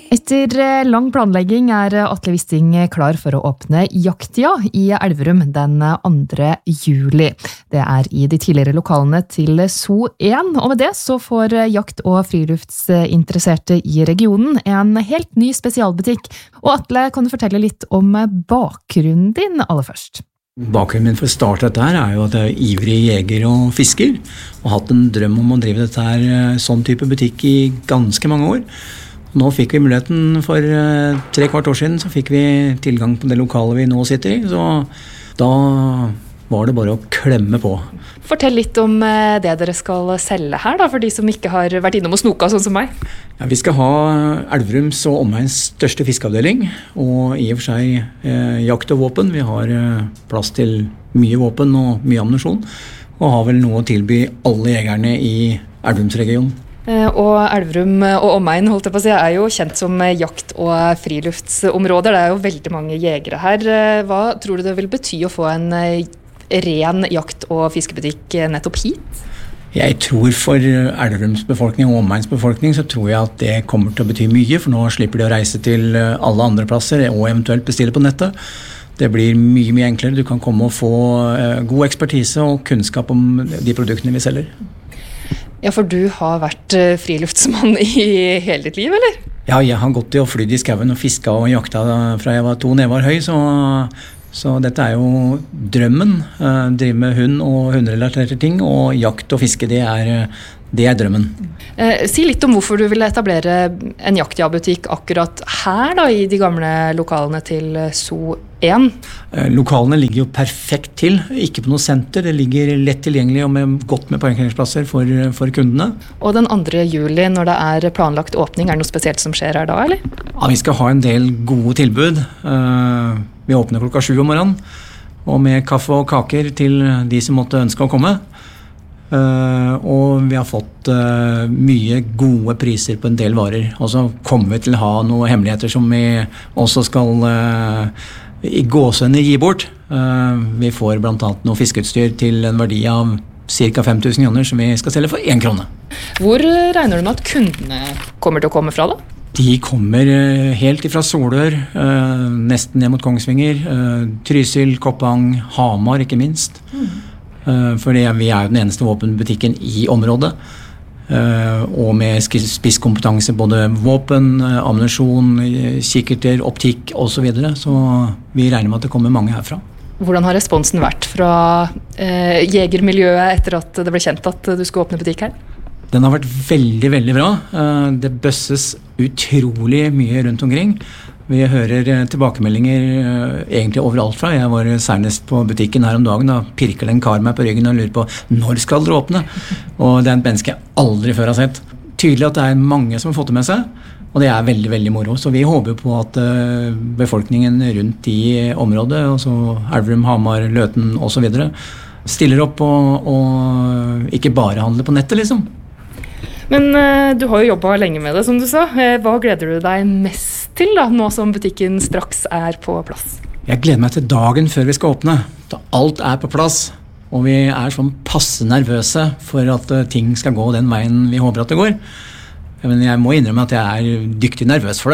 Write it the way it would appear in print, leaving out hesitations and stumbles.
Etter lang planlegging Atle Wisting klar for å åpne jakttida i Elverum den 2. juli. Det I de tidligere lokalene til SO1, og med det så får jakt- og friluftsinteresserte i regionen en helt ny spesialbutikk. Og Atle, kan du fortelle litt om bakgrunnen din aller først? Bakgrunnen min for å starte dette her jo at jeg ivrig jeger og fisker, og hatt en drøm om å drive dette her sånn type butikk i ganske mange år. Nå fikk vi muligheten for 3/4 år siden, så fikk vi tilgang på det lokalet vi nå sitter i, så da var det bare å klemme på. Fortell litt om det dere skal selge her, da, for de som ikke har vært innom og snoka sånn som meg. Ja, vi skal ha Elverums og omegns største fiskeavdeling, og i og for seg jakt og våpen. Vi har plass til mye våpen og mye ammunisjon, og har vel noe å tilby alle jegerne i Elverumsregionen. Og Elverum og omegn, holdt jeg på å si, jo kjent som jakt- og friluftsområder. Det jo veldig mange jegere her. Hva tror du det vil bety å få en ren jakt- og fiskebutikk nettopp hit? Jeg tror for Elverums befolkning og omegns befolkning så tror jeg at det kommer til å bety mye, for nå slipper de å reise til alle andre plasser og eventuelt bestille på nettet. Det blir mye enklere. Du kan komme og få god ekspertise og kunnskap om de produktene vi selger. Ja, for du har vært friluftsmann i hele ditt liv, eller? Ja, jeg har gått og flydd i skauen og fisket og jakta fra jeg var 2 nevar høy, så dette jo drømmen. Drive med hund og hunderelaterte ting, og jakt og fiske, det er drømmen. Si litt om hvorfor du ville etablere en jaktbutikk akkurat her da, i de gamle lokalene til SO1. Lokalene ligger jo perfekt til, ikke på noe senter. Det ligger lett tilgjengelig og godt med parkeringsplasser for kundene. Og den 2. juli, når det planlagt åpning, det noe spesielt som skjer her da, eller? Ja, vi skal ha en del gode tilbud. Vi åpner klokka 7 om morgenen, og med kaffe og kaker til de som måtte ønske å komme. Og vi har fått mye gode priser på en del varer, og så kommer vi til å ha noen hemmeligheter som vi også skal i gåsehudene gi bort. Vi får blant annet noe fiskeutstyr til en verdi av ca. 5 000 kroner som vi skal selge for 1 krone. Hvor regner du med at kundene kommer til å komme fra da? De kommer helt ifra Solør, nesten ned mot Kongsvinger, Trysil, Koppang, Hamar ikke minst. Fordi vi jo den eneste våpenbutikken i området, og med spisskompetanse, både våpen, ammunisjon, kikkerter, optikk og så videre, så vi regner med at det kommer mange herfra. Hvordan har responsen vært fra jegermiljøet etter at det ble kjent at du skulle åpne butikk her? Den har vært veldig bra. Det bøsses utrolig mye rundt omkring. Vi hører tilbakemeldinger egentlig overalt fra. Jeg var senest på butikken her om dagen, da pirker det en kar meg på ryggen og lurer på når skal dere åpne? Og det et menneske jeg aldri før har sett. Tydelig at det mange som har fått det med seg, og det veldig moro. Så vi håper på at befolkningen rundt i området, altså Elverum, Hamar, Løten og så videre, stiller opp og ikke bare handler på nettet liksom. Men du har jo jobbet lenge med det, som du sa. Hva gleder du deg mest til da, nå som butikken straks på plass? Jeg gleder meg til dagen før vi skal åpne, da alt på plass, og vi sånn passe nervøse for at ting skal gå den veien vi håper at det går. Men jeg må innrømme at jeg dyktig nervøs for det.